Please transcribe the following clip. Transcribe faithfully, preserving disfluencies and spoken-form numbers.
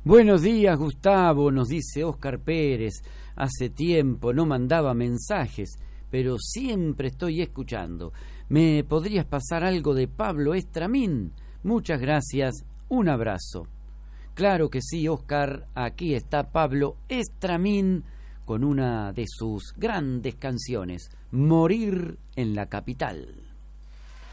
Buenos días, Gustavo, nos dice Óscar Pérez. Hace tiempo no mandaba mensajes, pero siempre estoy escuchando. ¿Me podrías pasar algo de Pablo Estramín? Muchas gracias, un abrazo. Claro que sí, Óscar, aquí está Pablo Estramín con una de sus grandes canciones, Morir en la Capital.